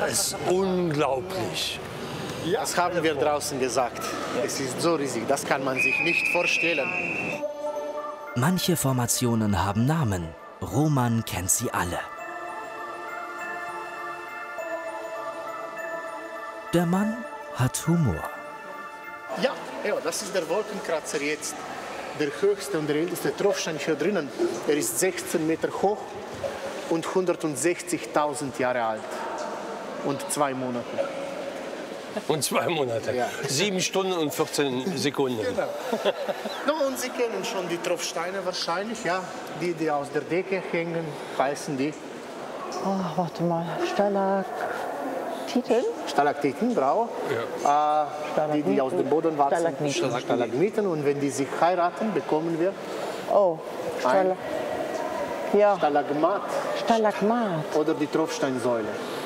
Es ist unglaublich. Das haben wir draußen gesagt. Es ist so riesig, das kann man sich nicht vorstellen. Manche Formationen haben Namen. Roman kennt sie alle. Der Mann hat Humor. Ja, das ist der Wolkenkratzer jetzt. Der höchste und der älteste Tropfstein hier drinnen. Er ist 16 Meter hoch und 160.000 Jahre alt. Und 2 Monate. Und 2 Monate. Ja. 7 Stunden und 14 Sekunden. Genau. No, und Sie kennen schon die Tropfsteine wahrscheinlich, ja? Die aus der Decke hängen, heißen die? Oh, warte mal, Stalaktiten? Stalaktiten, bravo. Ja. Die aus dem Boden wachsen. Stalagmiten. Und wenn die sich heiraten, bekommen wir Stalagmat. Stalagmat. Oder die Tropfsteinsäule.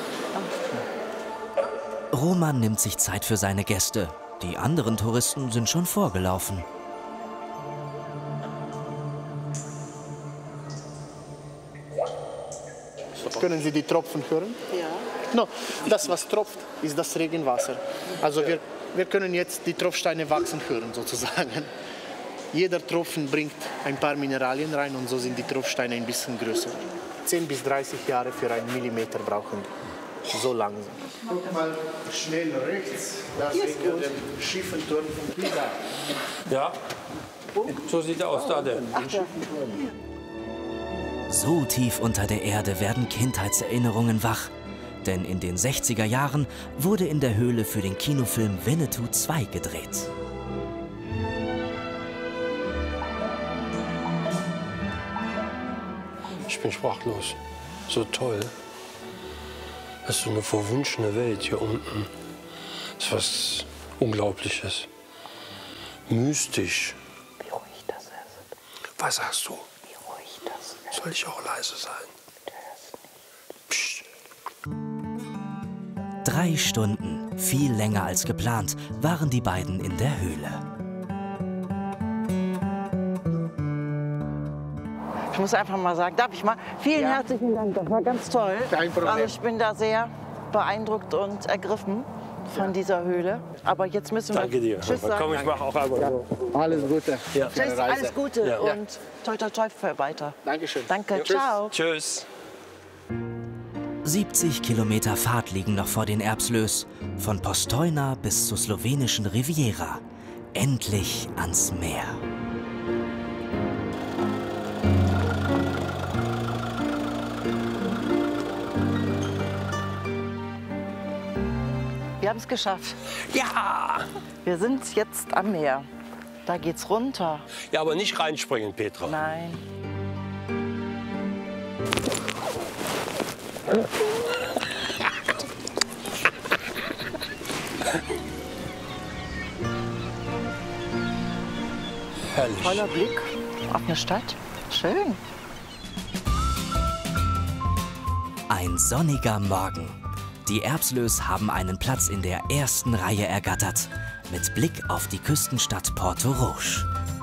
Roman nimmt sich Zeit für seine Gäste. Die anderen Touristen sind schon vorgelaufen. Können Sie die Tropfen hören? Ja. No, das, was tropft, ist das Regenwasser. Also wir können jetzt die Tropfsteine wachsen hören, sozusagen. Jeder Tropfen bringt ein paar Mineralien rein und so sind die Tropfsteine ein bisschen größer. 10 bis 30 Jahre für einen Millimeter brauchen die. So langsam. Guck mal schnell rechts, da sehen wir den schiefen Turm von Pisa. Ja, so sieht er aus, da der. So tief unter der Erde werden Kindheitserinnerungen wach. Denn in den 60er Jahren wurde in der Höhle für den Kinofilm Winnetou 2 gedreht. Ich bin sprachlos. So toll. Das ist so eine verwunschene Welt hier unten. Das ist was Unglaubliches. Mystisch. Wie ruhig das ist. Was sagst du? Wie ruhig das ist. Soll ich auch leise sein? Psst. 3 Stunden, viel länger als geplant, waren die beiden in der Höhle. Ich muss einfach mal sagen, darf ich mal? Vielen herzlichen Dank, das war ganz toll. Kein Problem. Also ich bin da sehr beeindruckt und ergriffen von dieser Höhle. Aber jetzt müssen wir Danke dir. Tschüss Komm, ich sagen. mache auch einmal so. Alles Gute. Ja. Tschüss, alles Gute Ja. und toi toi toi für weiter. Dankeschön. Danke, Tschüss. ciao. Tschüss. 70 Kilometer Fahrt liegen noch vor den Erbslöß. Von Postojna bis zur slowenischen Riviera. Endlich ans Meer. Wir haben es geschafft. Ja! Wir sind jetzt am Meer. Da geht's runter. Ja, aber nicht reinspringen, Petra. Nein. Herrlich. Toller Blick auf eine Stadt. Schön. Ein sonniger Morgen. Die Erbslöß haben einen Platz in der ersten Reihe ergattert. Mit Blick auf die Küstenstadt Porto Roș.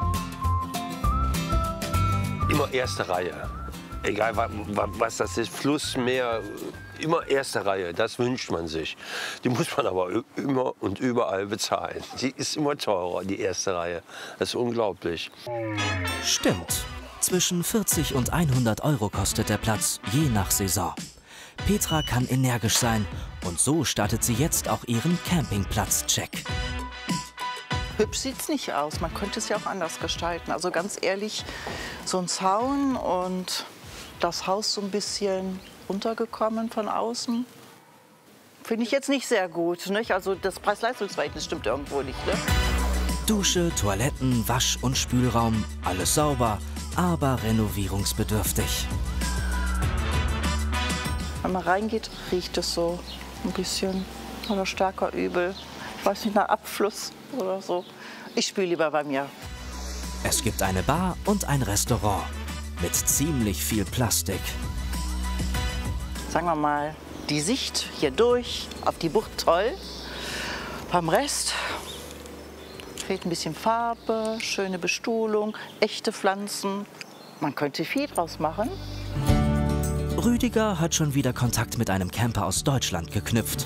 Immer erste Reihe. Egal was das ist, Fluss, Meer, immer erste Reihe. Das wünscht man sich. Die muss man aber immer und überall bezahlen. Die ist immer teurer, die erste Reihe. Das ist unglaublich. Stimmt. Zwischen 40 und 100 Euro kostet der Platz, je nach Saison. Petra kann energisch sein und so startet sie jetzt auch ihren Campingplatz-Check. Hübsch sieht's nicht aus. Man könnte es ja auch anders gestalten. Also ganz ehrlich, so ein Zaun und das Haus so ein bisschen runtergekommen von außen. Finde ich jetzt nicht sehr gut. Nicht? Also das Preis-Leistungs-Verhältnis stimmt irgendwo nicht. Ne? Dusche, Toiletten, Wasch- und Spülraum, alles sauber, aber renovierungsbedürftig. Wenn man reingeht, riecht es so ein bisschen oder stärker übel. Ich weiß nicht, nach Abfluss oder so. Ich spüle lieber bei mir. Es gibt eine Bar und ein Restaurant mit ziemlich viel Plastik. Sagen wir mal, die Sicht hier durch auf die Bucht toll. Beim Rest fehlt ein bisschen Farbe, schöne Bestuhlung, echte Pflanzen. Man könnte viel draus machen. Rüdiger hat schon wieder Kontakt mit einem Camper aus Deutschland geknüpft.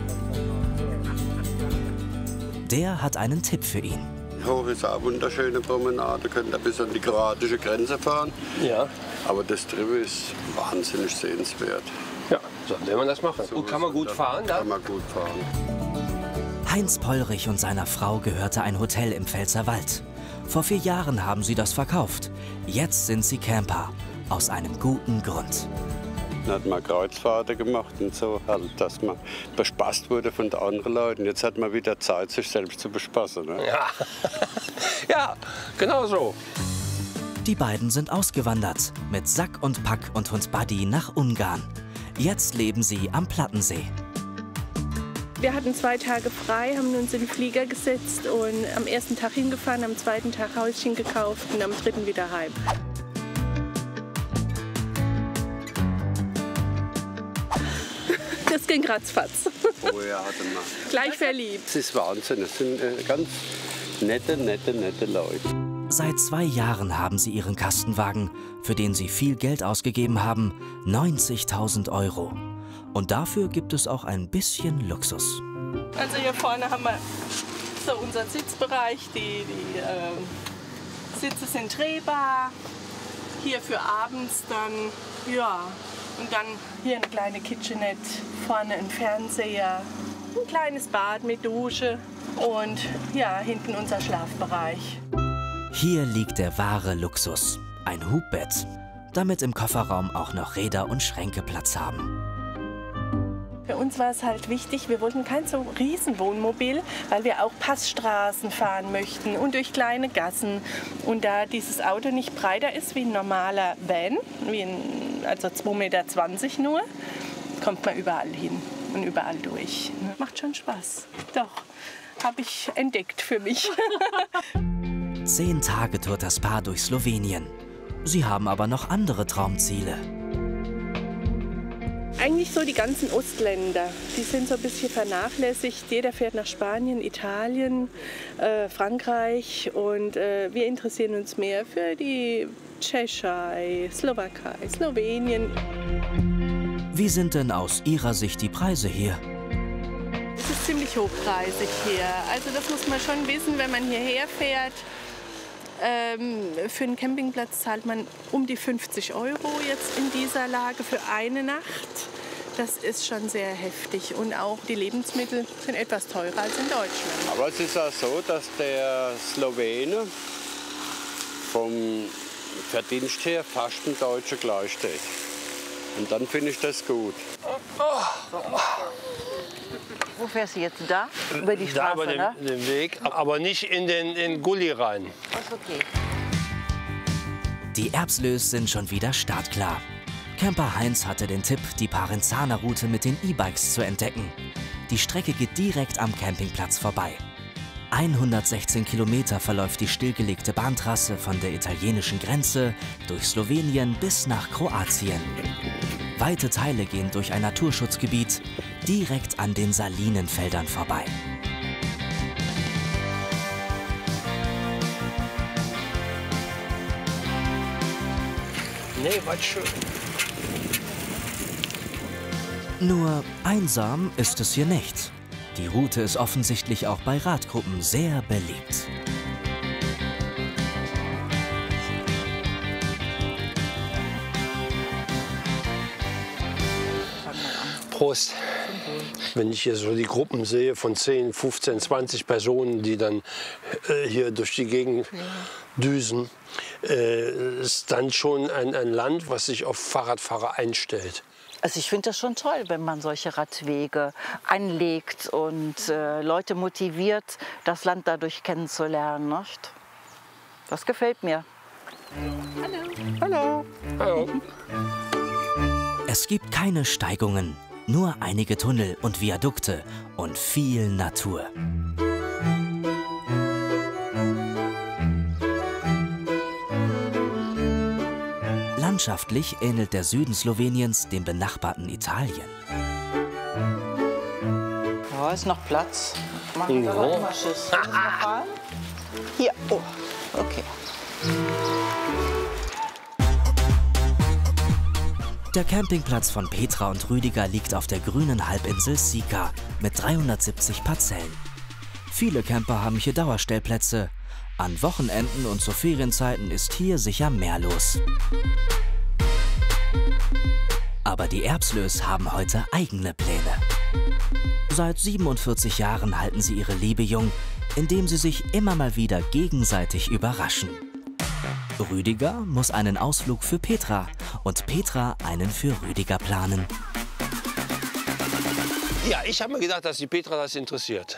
Der hat einen Tipp für ihn. Hoch ist eine wunderschöne Promenade, könnt ihr bis an die kroatische Grenze fahren. Ja. Aber das drüben ist wahnsinnig sehenswert. Ja, so will man das machen. Und kann man gut fahren da? Kann man gut fahren. Heinz Pollrich und seiner Frau gehörte ein Hotel im Pfälzerwald. Vor 4 Jahren haben sie das verkauft. Jetzt sind sie Camper. Aus einem guten Grund. Dann hat man Kreuzfahrten gemacht und so, halt, dass man bespaßt wurde von den anderen Leuten. Jetzt hat man wieder Zeit, sich selbst zu bespaßen. Ne? Ja. Ja, genau so. Die beiden sind ausgewandert, mit Sack und Pack und Hund Buddy nach Ungarn. Jetzt leben sie am Plattensee. Wir hatten 2 Tage frei, haben uns in den Flieger gesetzt und am ersten Tag hingefahren, am zweiten Tag Häuschen gekauft und am dritten wieder heim. Das ging ratzfatz. Oh ja, hatte man. Gleich verliebt. Das ist Wahnsinn. Das sind ganz nette Leute. Seit 2 Jahren haben sie ihren Kastenwagen, für den sie viel Geld ausgegeben haben, 90.000 €. Und dafür gibt es auch ein bisschen Luxus. Also hier vorne haben wir so unseren Sitzbereich. Die Sitze sind drehbar. Hier für abends dann, ja. Und dann hier eine kleine Kitchenette, vorne ein Fernseher, ein kleines Bad mit Dusche und ja, hinten unser Schlafbereich. Hier liegt der wahre Luxus. Ein Hubbett, damit im Kofferraum auch noch Räder und Schränke Platz haben. Für uns war es halt wichtig, wir wollten kein so riesen Wohnmobil, weil wir auch Passstraßen fahren möchten und durch kleine Gassen. Und da dieses Auto nicht breiter ist wie ein normaler Van, also 2,20 Meter nur, kommt man überall hin und überall durch. Macht schon Spaß. Doch, habe ich entdeckt für mich. 10 Tage tourt das Paar durch Slowenien. Sie haben aber noch andere Traumziele. Eigentlich so die ganzen Ostländer, die sind so ein bisschen vernachlässigt. Jeder fährt nach Spanien, Italien, Frankreich und wir interessieren uns mehr für die Tschechei, Slowakei, Slowenien. Wie sind denn aus Ihrer Sicht die Preise hier? Es ist ziemlich hochpreisig hier. Also das muss man schon wissen, wenn man hierher fährt. Für einen Campingplatz zahlt man um die 50 € jetzt in dieser Lage für eine Nacht. Das ist schon sehr heftig. Und auch die Lebensmittel sind etwas teurer als in Deutschland. Aber es ist auch so, dass der Slowene vom Verdienst her fast dem Deutschen gleichsteht. Und dann finde ich das gut. Wo fährst du jetzt da? Über die Straße, da über den Weg, aber nicht in den Gully rein. Ist okay. Die Erbslös sind schon wieder startklar. Camper Heinz hatte den Tipp, die Parenzana-Route mit den E-Bikes zu entdecken. Die Strecke geht direkt am Campingplatz vorbei. 116 Kilometer verläuft die stillgelegte Bahntrasse von der italienischen Grenze durch Slowenien bis nach Kroatien. Weite Teile gehen durch ein Naturschutzgebiet direkt an den Salinenfeldern vorbei. Nee, was schön. Nur einsam ist es hier nicht. Die Route ist offensichtlich auch bei Radgruppen sehr beliebt. Prost. Wenn ich hier so die Gruppen sehe von 10, 15, 20 Personen, die dann hier durch die Gegend düsen, ist dann schon ein Land, was sich auf Fahrradfahrer einstellt. Also ich finde das schon toll, wenn man solche Radwege anlegt und Leute motiviert, das Land dadurch kennenzulernen. Nicht? Das gefällt mir. Hallo. Hallo. Es gibt keine Steigungen, nur einige Tunnel und Viadukte und viel Natur. Landschaftlich ähnelt der Süden Sloweniens dem benachbarten Italien. Ja, ist noch Platz. Machen wir doch mal Schiss. Müssen wir fahren? Hier. Oh, okay. Der Campingplatz von Petra und Rüdiger liegt auf der grünen Halbinsel Sika mit 370 Parzellen. Viele Camper haben hier Dauerstellplätze. An Wochenenden und zu Ferienzeiten ist hier sicher mehr los. Aber die Erbslös haben heute eigene Pläne. Seit 47 Jahren halten sie ihre Liebe jung, indem sie sich immer mal wieder gegenseitig überraschen. Rüdiger muss einen Ausflug für Petra und Petra einen für Rüdiger planen. Ja, ich habe mir gedacht, dass die Petra das interessiert.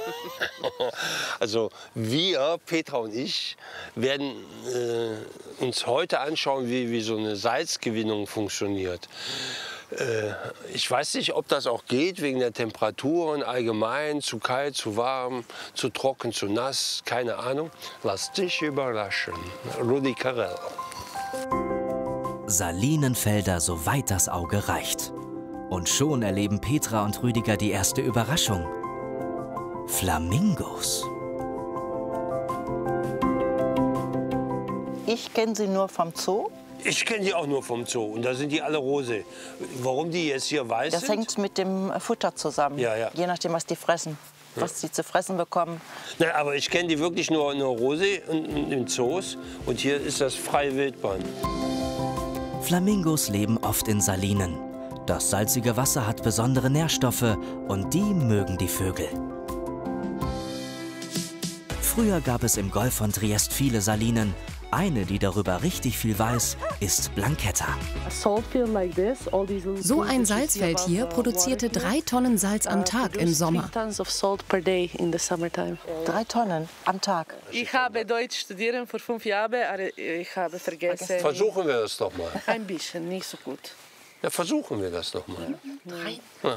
Also wir, Petra und ich, werden uns heute anschauen, wie so eine Salzgewinnung funktioniert. Ich weiß nicht, ob das auch geht, wegen der Temperaturen allgemein, zu kalt, zu warm, zu trocken, zu nass, keine Ahnung. Lass dich überraschen. Rudi Carrell. Salinenfelder, soweit das Auge reicht. Und schon erleben Petra und Rüdiger die erste Überraschung. Flamingos. Ich kenne sie nur vom Zoo. Ich kenne die auch nur vom Zoo und da sind die alle rosa. Warum die jetzt hier weiß Das sind? hängt mit dem Futter zusammen, Ja, ja. Je nachdem, was die fressen, was sie zu fressen bekommen. Nein, aber ich kenne die wirklich nur rosa in Zoos und hier ist das freie Wildbahn. Flamingos leben oft in Salinen. Das salzige Wasser hat besondere Nährstoffe und die mögen die Vögel. Früher gab es im Golf von Triest viele Salinen. Eine, die darüber richtig viel weiß, ist Blanquetta. So ein Salzfeld hier produzierte 3 Tonnen Salz am Tag im Sommer. 3 Tonnen am Tag. Ich habe Deutsch studiert vor 5 Jahren, aber ich habe vergessen. Versuchen wir das doch mal. Ein bisschen, nicht so gut. Ja, versuchen wir das doch mal. Nein.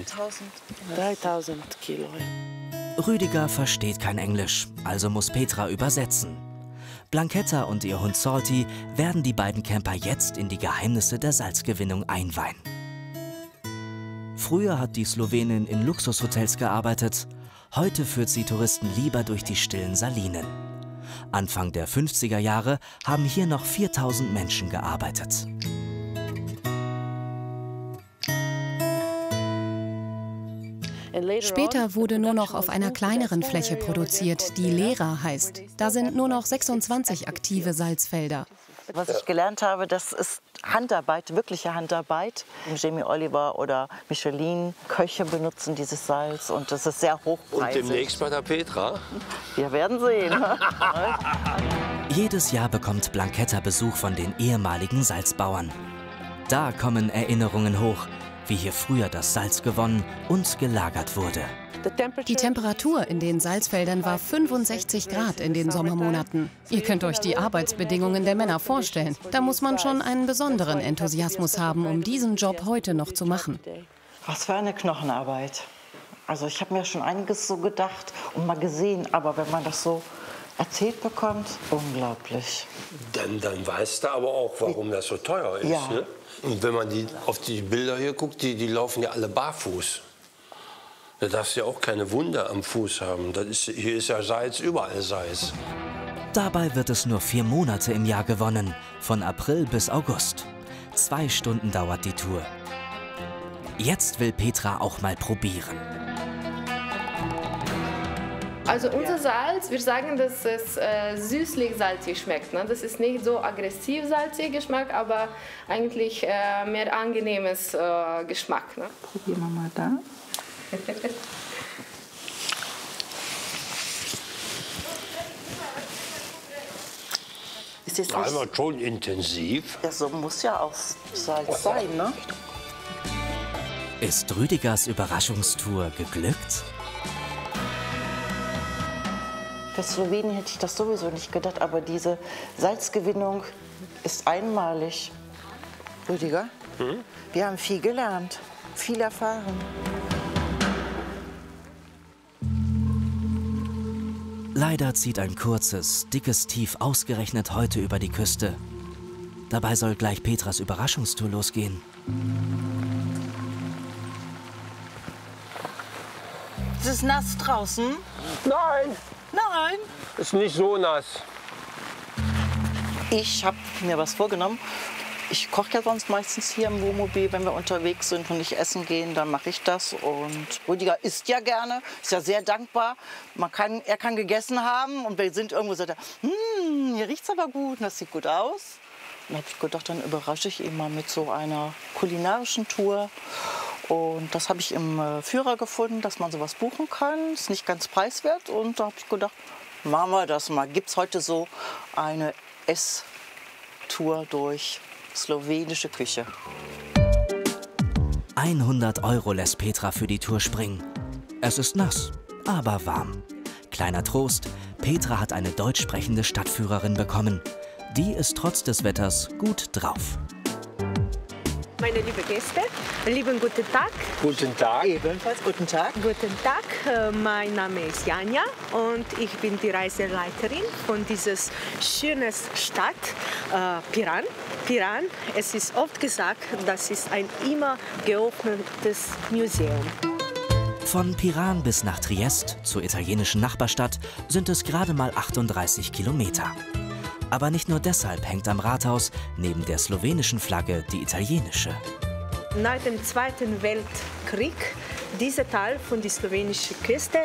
3000 Kilo. Rüdiger versteht kein Englisch, also muss Petra übersetzen. Blanquetta und ihr Hund Salty werden die beiden Camper jetzt in die Geheimnisse der Salzgewinnung einweihen. Früher hat die Slowenin in Luxushotels gearbeitet. Heute führt sie Touristen lieber durch die stillen Salinen. Anfang der 50er Jahre haben hier noch 4000 Menschen gearbeitet. Später wurde nur noch auf einer kleineren Fläche produziert, die Lera heißt. Da sind nur noch 26 aktive Salzfelder. Was ich gelernt habe, das ist Handarbeit, wirkliche Handarbeit. Jamie Oliver oder Michelin, Köche benutzen dieses Salz und das ist sehr hochpreisig. Und demnächst bei der Petra? Wir werden sehen. Jedes Jahr bekommt Blanquetta Besuch von den ehemaligen Salzbauern. Da kommen Erinnerungen hoch, wie hier früher das Salz gewonnen und gelagert wurde. Die Temperatur in den Salzfeldern war 65 Grad in den Sommermonaten. Ihr könnt euch die Arbeitsbedingungen der Männer vorstellen. Da muss man schon einen besonderen Enthusiasmus haben, um diesen Job heute noch zu machen. Was für eine Knochenarbeit. Also ich habe mir schon einiges so gedacht und mal gesehen, aber wenn man das so erzählt bekommt, unglaublich. Dann weißt du aber auch, warum das so teuer ist. Ja. Ne? Und wenn man auf die Bilder hier guckt, die laufen ja alle barfuß. Da darfst du ja auch keine Wunde am Fuß haben. Hier ist ja Salz, überall Salz. Dabei wird es nur 4 Monate im Jahr gewonnen, von April bis August. 2 Stunden dauert die Tour. Jetzt will Petra auch mal probieren. Also unser Salz, wir sagen, dass es süßlich-salzig schmeckt. Ne? Das ist nicht so aggressiv-salzig Geschmack, aber eigentlich mehr angenehmes Geschmack. Ne? Probieren wir mal da. Ist jetzt nicht, Aber schon intensiv. ja, so muss ja auch Salz sein, ne? Ist Rüdigers Überraschungstour geglückt? Für Slowenien hätte ich das sowieso nicht gedacht, aber diese Salzgewinnung ist einmalig. Rüdiger, wir haben viel gelernt, viel erfahren. Leider zieht ein kurzes, dickes Tief ausgerechnet heute über die Küste. Dabei soll gleich Petras Überraschungstour losgehen. Es ist nass draußen. Nein, Nein. ist nicht so nass. Ich habe mir was vorgenommen Ich koche ja sonst meistens hier im Wohnmobil, wenn wir unterwegs sind und nicht essen gehen, dann mache ich das. Und Rüdiger isst ja gerne, ist ja sehr dankbar. Er kann gegessen haben und wir sind irgendwo, sagt er, hier riecht es aber gut und das sieht gut aus. Dann habe ich gedacht, dann überrasche ich ihn mal mit so einer kulinarischen Tour. Und das habe ich im Führer gefunden, dass man sowas buchen kann. Ist nicht ganz preiswert. Und da habe ich gedacht, machen wir das mal. Gibt es heute so eine Esstour durch slowenische Küche. 100 € lässt Petra für die Tour springen. Es ist nass, aber warm. Kleiner Trost, Petra hat eine deutsch sprechende Stadtführerin bekommen. Die ist trotz des Wetters gut drauf. Meine lieben Gäste, lieben guten Tag. Guten Tag. Ebenfalls guten Tag. Guten Tag, mein Name ist Janja und ich bin die Reiseleiterin von dieser schönen Stadt Piran. Piran, es ist oft gesagt, das ist ein immer geöffnetes Museum. Von Piran bis nach Triest, zur italienischen Nachbarstadt, sind es gerade mal 38 Kilometer. Aber nicht nur deshalb hängt am Rathaus neben der slowenischen Flagge die italienische. Nach dem Zweiten Weltkrieg, dieser Teil von der slowenischen Küste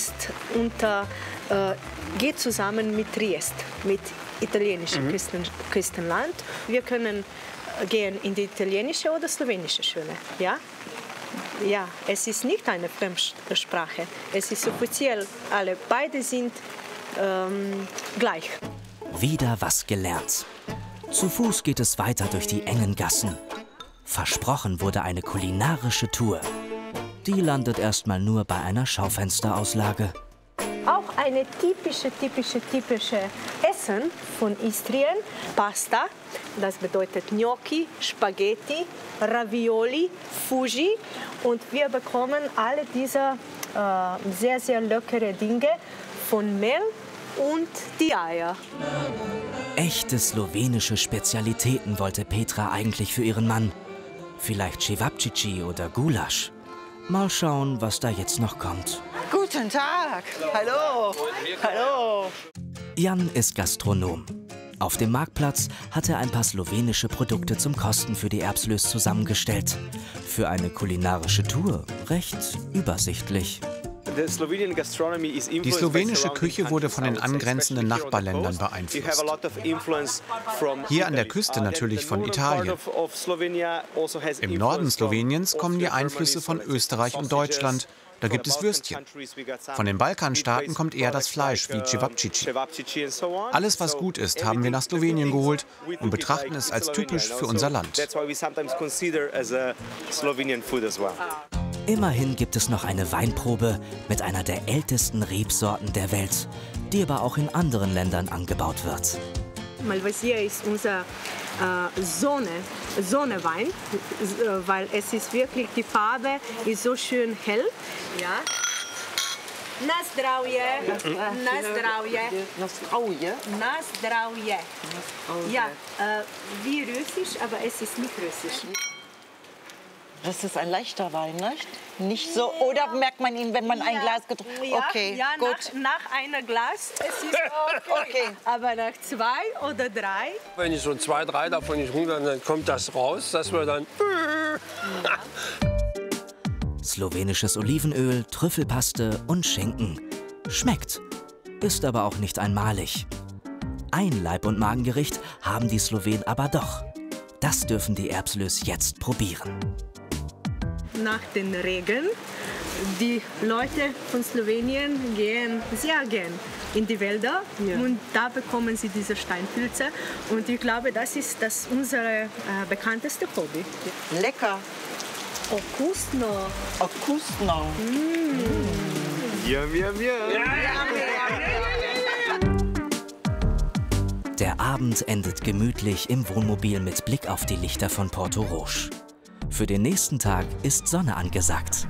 geht zusammen mit Triest, mit italienischem Küstenland. Wir können gehen in die italienische oder slowenische Schule. Ja? Ja, es ist nicht eine Fremdsprache. Es ist offiziell, beide sind gleich. Wieder was gelernt. Zu Fuß geht es weiter durch die engen Gassen. Versprochen wurde eine kulinarische Tour. Die landet erstmal nur bei einer Schaufensterauslage. Auch eine typische Essen von Istrien, Pasta, das bedeutet Gnocchi, Spaghetti, Ravioli, Fuji. Und wir bekommen alle diese sehr, sehr leckere Dinge von Mehl und die Eier. Echte slowenische Spezialitäten wollte Petra eigentlich für ihren Mann. Vielleicht Cevapcici oder Gulasch. Mal schauen, was da jetzt noch kommt. Guten Tag. Hallo. Hallo. Jan ist Gastronom. Auf dem Marktplatz hat er ein paar slowenische Produkte zum Kosten für die Erbslös zusammengestellt. Für eine kulinarische Tour recht übersichtlich. Die slowenische Küche wurde von den angrenzenden Nachbarländern beeinflusst. Hier an der Küste natürlich von Italien. Im Norden Sloweniens kommen die Einflüsse von Österreich und Deutschland. Da gibt es Würstchen. Von den Balkanstaaten kommt eher das Fleisch wie Cevapcici. Alles, was gut ist, haben wir nach Slowenien geholt und betrachten es als typisch für unser Land. Immerhin gibt es noch eine Weinprobe mit einer der ältesten Rebsorten der Welt, die aber auch in anderen Ländern angebaut wird. Malvasia ist unser Sonnenwein, weil es ist wirklich, die Farbe ist so schön hell. Ja. Na zdravje. Na zdravje. Na zdravje. Ja, wie Russisch, aber es ist nicht Russisch. Das ist ein leichter Wein, nicht? Nicht so, oder merkt man ihn, wenn man ein Glas getrunken hat? Okay, ja, gut. Nach einem Glas, es ist okay. Aber nach 2 oder 3. Wenn ich so 2, 3 davon nicht runter, dann kommt das raus, dass wir dann... Slowenisches Olivenöl, Trüffelpaste und Schinken. Schmeckt, ist aber auch nicht einmalig. Ein Leib- und Magengericht haben die Slowenen aber doch. Das dürfen die Erbslös jetzt probieren. Nach dem Regen, die Leute von Slowenien gehen sehr gern in die Wälder und da bekommen sie diese Steinpilze. Und ich glaube, das ist unser bekannteste Hobby. Lecker. Okusno. Okusno. Yum, yum, yum. Der Abend endet gemütlich im Wohnmobil mit Blick auf die Lichter von Porto Roș. Für den nächsten Tag ist Sonne angesagt.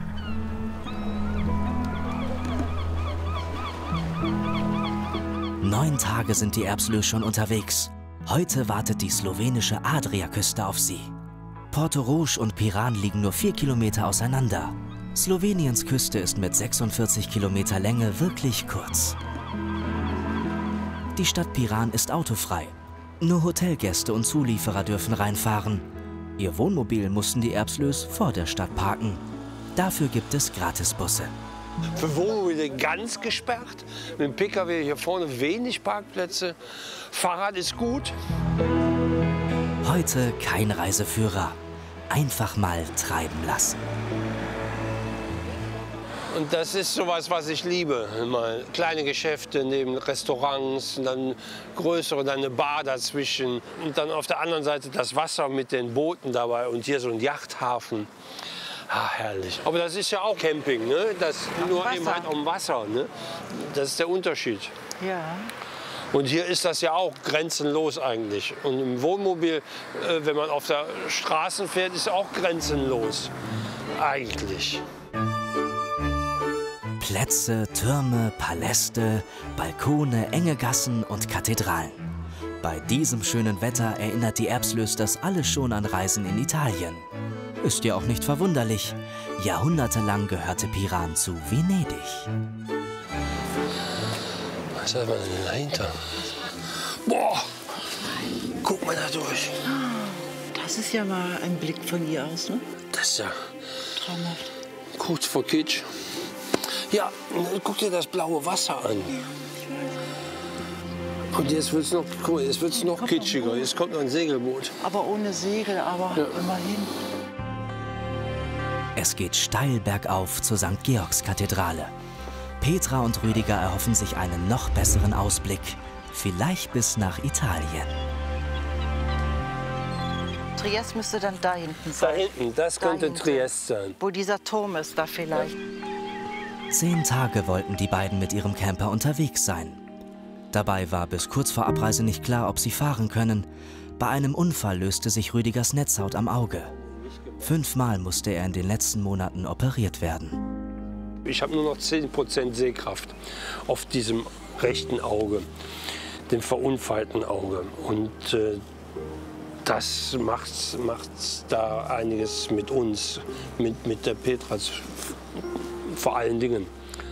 Neun Tage sind die Erbslös schon unterwegs. Heute wartet die slowenische Adriaküste auf sie. Porto Roș und Piran liegen nur 4 Kilometer auseinander. Sloweniens Küste ist mit 46 Kilometer Länge wirklich kurz. Die Stadt Piran ist autofrei. Nur Hotelgäste und Zulieferer dürfen reinfahren. Ihr Wohnmobil mussten die Erbslös vor der Stadt parken. Dafür gibt es Gratisbusse. Für Wohnmobile ganz gesperrt. Mit dem Pkw hier vorne wenig Parkplätze. Fahrrad ist gut. Heute kein Reiseführer. Einfach mal treiben lassen. Und das ist sowas, was ich liebe. Mal kleine Geschäfte neben Restaurants, und dann größere, dann eine Bar dazwischen. Und dann auf der anderen Seite das Wasser mit den Booten dabei und hier so ein Yachthafen. Ah, herrlich. Aber das ist ja auch Camping, ne? Das nur eben halt am Wasser. Ne? Das ist der Unterschied. Ja. Und hier ist das ja auch grenzenlos eigentlich. Und im Wohnmobil, wenn man auf der Straße fährt, ist auch grenzenlos. Eigentlich. Plätze, Türme, Paläste, Balkone, enge Gassen und Kathedralen. Bei diesem schönen Wetter erinnert die Erbslös das alles schon an Reisen in Italien. Ist ja auch nicht verwunderlich. Jahrhundertelang gehörte Piran zu Venedig. Was hat man denn dahinter? Boah! Guck mal da durch. Das ist ja mal ein Blick von hier aus, ne? Das ist ja traumhaft. Kurz vor Kitsch. Ja, guck dir das blaue Wasser an. Und jetzt wird es noch, guck mal, jetzt wird's noch kitschiger. Jetzt kommt noch ein Segelboot. Aber ohne Segel, aber ja, immerhin. Es geht steil bergauf zur St. Georgskathedrale. Petra und Rüdiger erhoffen sich einen noch besseren Ausblick. Vielleicht bis nach Italien. Triest müsste dann da hinten sein. Da hinten, das könnte Triest sein. Wo dieser Turm ist, da vielleicht. 10 Tage wollten die beiden mit ihrem Camper unterwegs sein. Dabei war bis kurz vor Abreise nicht klar, ob sie fahren können. Bei einem Unfall löste sich Rüdigers Netzhaut am Auge. 5-mal musste er in den letzten Monaten operiert werden. Ich habe nur noch 10% Sehkraft auf diesem rechten Auge, dem verunfallten Auge. Und das macht da einiges mit uns, mit der Petra vor allen Dingen.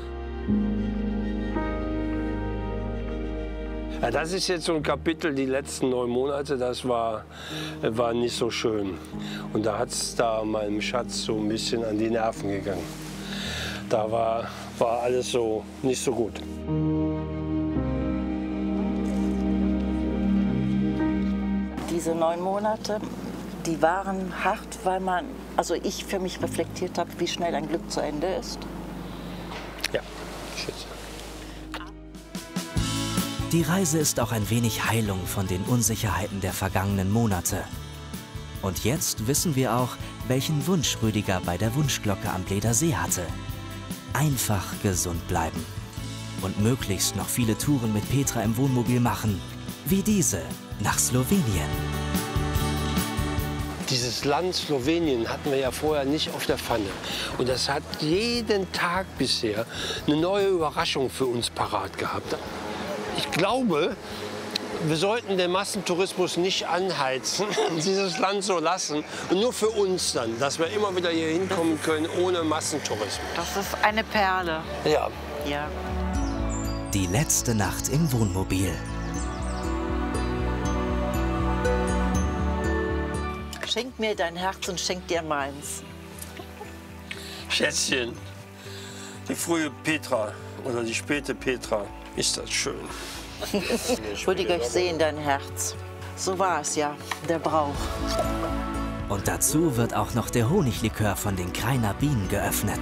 Ja, das ist jetzt so ein Kapitel, die letzten 9 Monate, das war nicht so schön. Und da hat es da meinem Schatz so ein bisschen an die Nerven gegangen. Da war alles so nicht so gut. Diese 9 Monate, die waren hart, weil ich für mich reflektiert habe, wie schnell ein Glück zu Ende ist. Ja, schätze. Die Reise ist auch ein wenig Heilung von den Unsicherheiten der vergangenen Monate. Und jetzt wissen wir auch, welchen Wunsch Rüdiger bei der Wunschglocke am Bleder See hatte. Einfach gesund bleiben. Und möglichst noch viele Touren mit Petra im Wohnmobil machen. Wie diese nach Slowenien. Dieses Land Slowenien hatten wir ja vorher nicht auf der Pfanne. Und das hat jeden Tag bisher eine neue Überraschung für uns parat gehabt. Ich glaube, wir sollten den Massentourismus nicht anheizen, dieses Land so lassen. Und nur für uns dann, dass wir immer wieder hier hinkommen können ohne Massentourismus. Das ist eine Perle. Ja. Ja. Die letzte Nacht im Wohnmobil. Schenk mir dein Herz und schenk dir meins. Schätzchen, die frühe Petra oder die späte Petra, ist das schön. Rüdiger, ich sehe in dein Herz. So war es ja, der Brauch. Und dazu wird auch noch der Honiglikör von den Krainer Bienen geöffnet.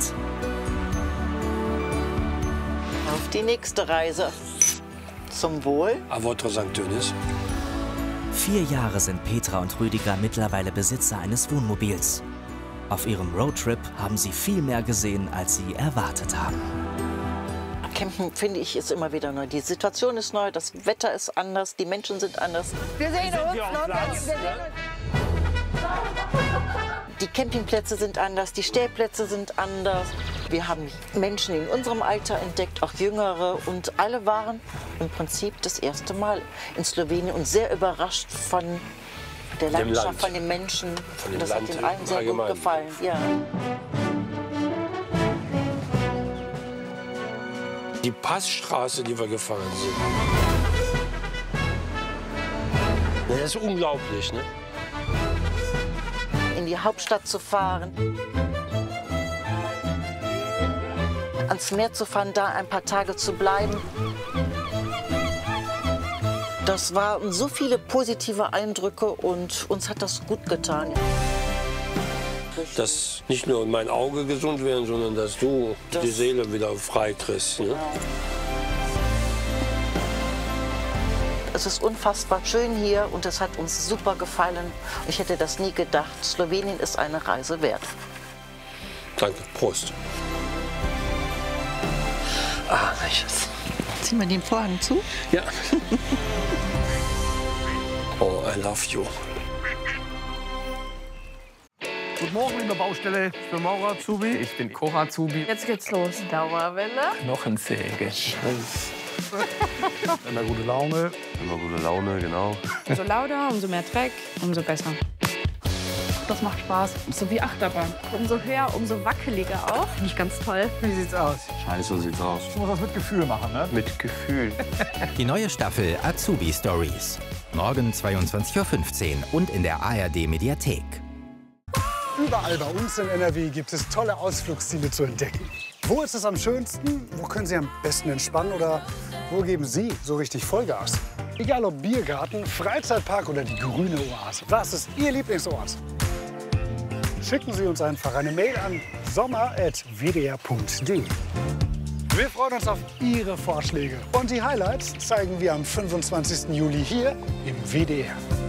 Auf die nächste Reise. Zum Wohl. A votre Sanctönis. 4 Jahre sind Petra und Rüdiger mittlerweile Besitzer eines Wohnmobils. Auf ihrem Roadtrip haben sie viel mehr gesehen, als sie erwartet haben. Campen, finde ich, ist immer wieder neu. Die Situation ist neu, das Wetter ist anders, die Menschen sind anders. Wir sehen uns. Die Campingplätze sind anders, die Stellplätze sind anders. Wir haben Menschen in unserem Alter entdeckt, auch Jüngere. Und alle waren im Prinzip das erste Mal in Slowenien und sehr überrascht von der Landschaft, von den Menschen. Von das Land hat ihnen allen sehr gut gefallen. Ja. Die Passstraße, die wir gefahren sind. Das ist unglaublich, ne? In die Hauptstadt zu fahren, ans Meer zu fahren, da ein paar Tage zu bleiben. Das waren so viele positive Eindrücke und uns hat das gut getan. Dass nicht nur mein Auge gesund werden, sondern dass du die Seele wieder frei kriegst. Ne? Es ist unfassbar schön hier und es hat uns super gefallen. Ich hätte das nie gedacht. Slowenien ist eine Reise wert. Danke, Prost. Ah, welches? Ziehen wir den Vorhang zu? Ja. Oh, I love you. Guten Morgen, liebe Baustelle. Ich bin Maurer Azubi. Ich bin Koch Azubi. Jetzt geht's los. Dauerwelle. Knochensäge. Immer gute Laune. Immer gute Laune, genau. Umso lauter, umso mehr Dreck, umso besser. Das macht Spaß. So wie Achterbahn. Umso höher, umso wackeliger auch. Finde ich ganz toll. Wie sieht's aus? Scheiße sieht's aus. Ich muss das mit Gefühl machen, ne? Mit Gefühl. Die neue Staffel Azubi Stories. Morgen 22:15 Uhr und in der ARD-Mediathek. Überall bei uns in NRW gibt es tolle Ausflugsziele zu entdecken. Wo ist es am schönsten? Wo können Sie am besten entspannen? Oder wo geben Sie so richtig Vollgas? Egal ob Biergarten, Freizeitpark oder die grüne Oase. Was ist Ihr Lieblingsort? Schicken Sie uns einfach eine Mail an sommer@wdr.de. Wir freuen uns auf Ihre Vorschläge. Und die Highlights zeigen wir am 25. Juli hier im WDR.